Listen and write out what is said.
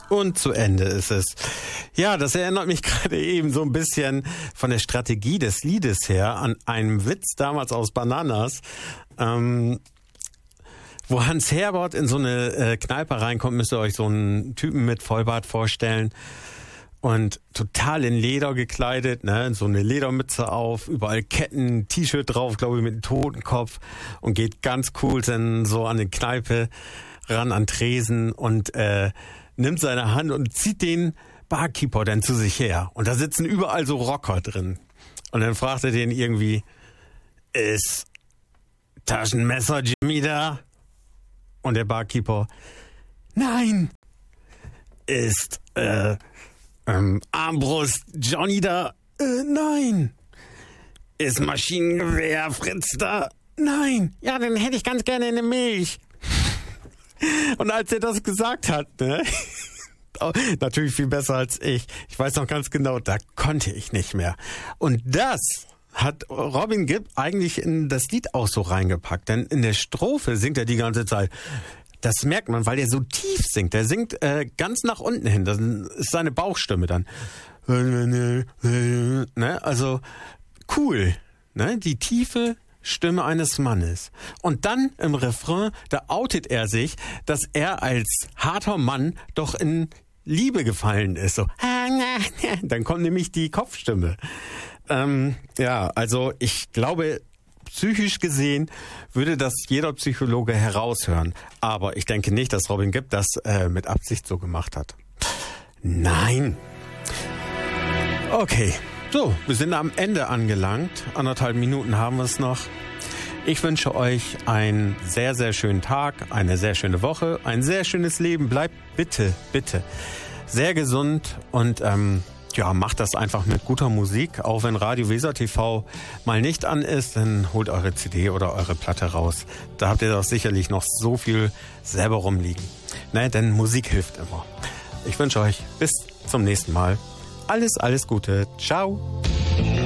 Und zu Ende ist es. Ja, das erinnert mich gerade eben so ein bisschen von der Strategie des Liedes her an einen Witz damals aus Bananas, wo Hans Herbert in so eine Kneipe reinkommt. Müsst ihr euch so einen Typen mit Vollbart vorstellen und total in Leder gekleidet, ne, so eine Ledermütze auf, überall Ketten, T-Shirt drauf, glaube ich, mit einem Totenkopf, und geht ganz cool dann so an die Kneipe ran, an Tresen, und nimmt seine Hand und zieht den Barkeeper dann zu sich her. Und da sitzen überall so Rocker drin. Und dann fragt er den irgendwie, ist Taschenmesser Jimmy da? Und der Barkeeper, nein. Ist Armbrust Johnny da? Nein. Ist Maschinengewehr Fritz da? Nein. Ja, dann hätte ich ganz gerne eine Milch. Und als er das gesagt hat, ne, natürlich viel besser als ich weiß noch ganz genau, da konnte ich nicht mehr. Und das hat Robin Gibb eigentlich in das Lied auch so reingepackt. Denn in der Strophe singt er die ganze Zeit. Das merkt man, weil er so tief singt. Er singt ganz nach unten hin. Das ist seine Bauchstimme dann. Ne? Also cool. Ne? Die tiefe Stimme eines Mannes. Und dann im Refrain, da outet er sich, dass er als harter Mann doch in Liebe gefallen ist. So. Dann kommt nämlich die Kopfstimme. Ja, also ich glaube, psychisch gesehen würde das jeder Psychologe heraushören. Aber ich denke nicht, dass Robin Gibb das mit Absicht so gemacht hat. Nein. Okay. So, wir sind am Ende angelangt. 1,5 Minuten haben wir es noch. Ich wünsche euch einen sehr, sehr schönen Tag, eine sehr schöne Woche, ein sehr schönes Leben. Bleibt bitte, bitte sehr gesund und ja, macht das einfach mit guter Musik. Auch wenn Radio Weser TV mal nicht an ist, dann holt eure CD oder eure Platte raus. Da habt ihr doch sicherlich noch so viel selber rumliegen. Ne, denn Musik hilft immer. Ich wünsche euch bis zum nächsten Mal. Alles Gute. Ciao.